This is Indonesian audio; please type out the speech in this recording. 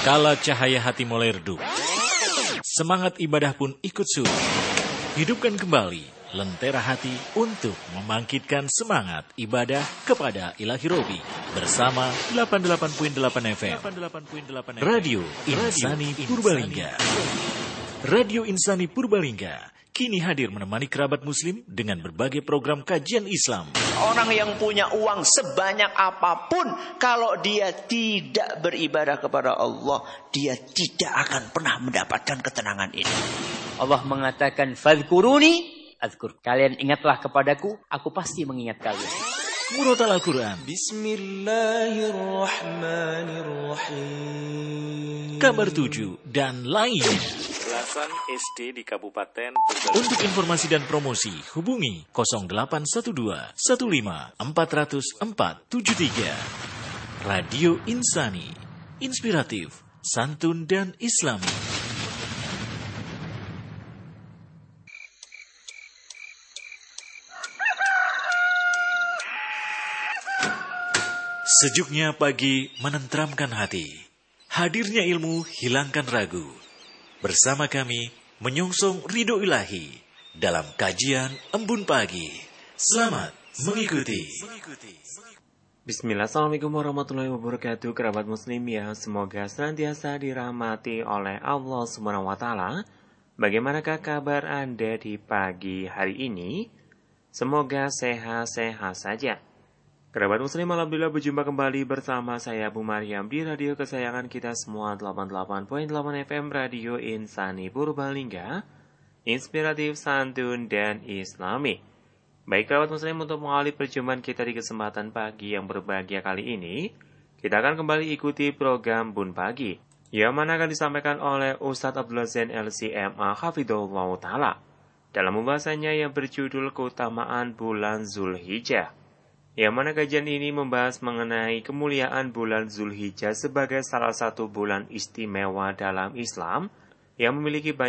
Kala cahaya hati mulai redup, semangat ibadah pun ikut surut. Hidupkan kembali lentera hati untuk membangkitkan semangat ibadah kepada Ilahi Robi bersama 88.8 FM Radio Insani Purbalingga. Radio Insani Purbalingga kini hadir menemani kerabat muslim dengan berbagai program kajian Islam. Orang yang punya uang sebanyak apapun, kalau dia tidak beribadah kepada Allah, dia tidak akan pernah mendapatkan ketenangan ini. Allah mengatakan, "Fadhkuruni azkur." Kalian ingatlah kepadaku, aku pasti mengingat kalian. Murotal Al-Quran, Bismillahirrahmanirrahim. Kabar 7 dan lainnya. Belasan SD di Kabupaten Untuk informasi dan promosi, hubungi 0812 15 400 473. Radio Insani, inspiratif, santun dan islami. Sejuknya pagi menenteramkan hati. Hadirnya ilmu hilangkan ragu. Bersama kami menyongsong ridho ilahi dalam kajian Embun Pagi. Selamat mengikuti. Bismillah, assalamualaikum warahmatullahi wabarakatuh. Kerabat muslim yang semoga senantiasa dirahmati oleh Allah SWT. Bagaimanakah kabar Anda di pagi hari ini? Semoga sehat-sehat saja. Kerabat muslim, alhamdulillah berjumpa kembali bersama saya Bu Maryam di radio kesayangan kita semua 88.8 FM Radio Insani Purbalingga, inspiratif, santun, dan islami. Baik kerabat muslim, untuk mengawali perjumpaan kita di kesempatan pagi yang berbahagia kali ini, kita akan kembali ikuti program Bun Pagi, yang mana akan disampaikan oleh Ustadz Abdullah Zain LCMA Hafidhullah Ta'ala dalam pembahasannya yang berjudul Keutamaan Bulan Zulhijjah. Yang mana kajian ini membahas mengenai kemuliaan bulan Zulhijjah sebagai salah satu bulan istimewa dalam Islam yang memiliki banyak